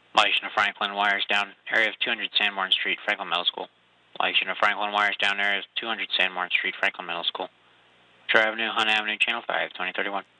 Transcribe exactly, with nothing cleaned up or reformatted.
Location of Franklin, wires down, area of two hundred San Martin Street, Franklin Middle School. Location of Franklin, wires down, area of two hundred San Martin Street, Franklin Middle School. Shore Avenue, Hunt Avenue, Channel five, twenty thirty-one.